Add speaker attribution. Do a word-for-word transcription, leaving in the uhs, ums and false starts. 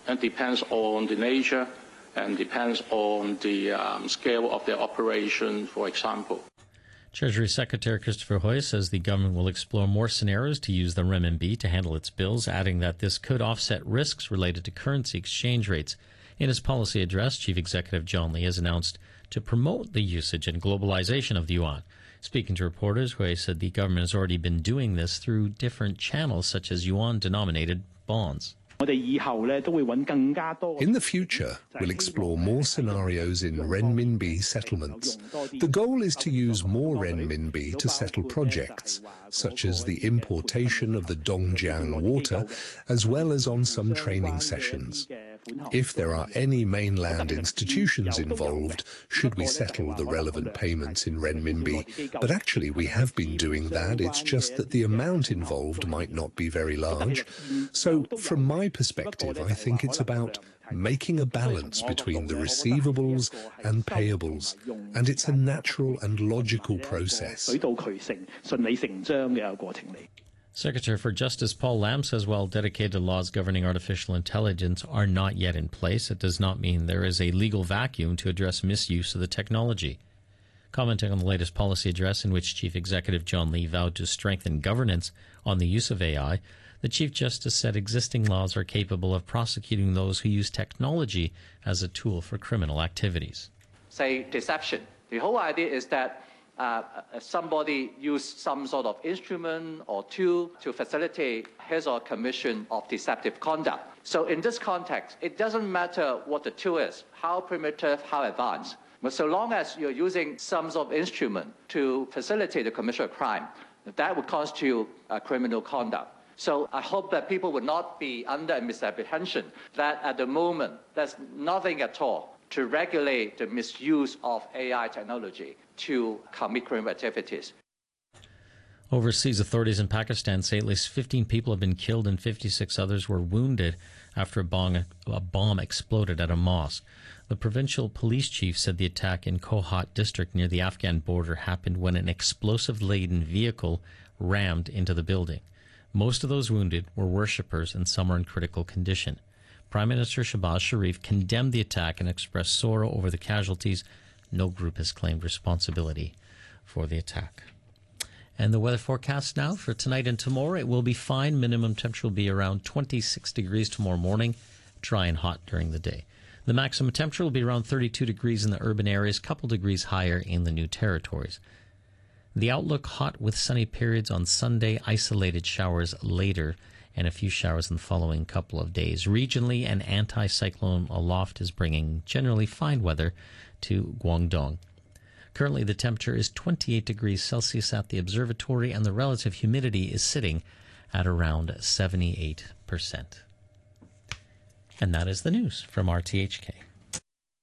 Speaker 1: It depends on the nature and depends on the um, scale of their operation, for example.
Speaker 2: Treasury Secretary Christopher Hui says the government will explore more scenarios to use the renminbi to handle its bills, adding that this could offset risks related to currency exchange rates. In his policy address, Chief Executive John Lee has announced to promote the usage and globalization of the yuan. Speaking to reporters, Hui said the government has already been doing this through different channels such as yuan-denominated bonds.
Speaker 3: In the future, we'll explore more scenarios in renminbi settlements. The goal is to use more renminbi to settle projects, such as the importation of the Dongjiang water, as well as on some training sessions. If there are any mainland institutions involved, should we settle the relevant payments in renminbi? But actually, we have been doing that. It's just that the amount involved might not be very large. So, from my perspective, I think it's about making a balance between the receivables and payables, and it's a natural and logical process.
Speaker 2: Secretary for Justice Paul Lam says while dedicated laws governing artificial intelligence are not yet in place, it does not mean there is a legal vacuum to address misuse of the technology. Commenting on the latest policy address in which Chief Executive John Lee vowed to strengthen governance on the use of A I, the Chief Justice said existing laws are capable of prosecuting those who use technology as a tool for criminal activities.
Speaker 4: Say deception. The whole idea is that Uh, somebody used some sort of instrument or tool to facilitate his or commission of deceptive conduct. So in this context, it doesn't matter what the tool is, how primitive, how advanced. But so long as you're using some sort of instrument to facilitate the commission of crime, that would constitute uh, criminal conduct. So I hope that people would not be under a misapprehension that at the moment there's nothing at all to regulate the misuse of A I technology to commit criminal activities.
Speaker 2: Overseas authorities in Pakistan say at least fifteen people have been killed and fifty-six others were wounded after a bomb, a bomb exploded at a mosque. The provincial police chief said the attack in Kohat district near the Afghan border happened when an explosive-laden vehicle rammed into the building. Most of those wounded were worshippers and some are in critical condition. Prime Minister Shahbaz Sharif condemned the attack and expressed sorrow over the casualties. No group has claimed responsibility for the attack. And the weather forecast now for tonight and tomorrow. It will be fine. Minimum temperature will be around twenty-six degrees tomorrow morning, dry and hot during the day. The maximum temperature will be around thirty-two degrees in the urban areas, a couple degrees higher in the New Territories. The outlook, hot with sunny periods on Sunday, isolated showers later, and a few showers in the following couple of days. Regionally, an anti-cyclone aloft is bringing generally fine weather to Guangdong. Currently, the temperature is twenty-eight degrees Celsius at the observatory, and the relative humidity is sitting at around seventy-eight percent. And that is the news from R T H K.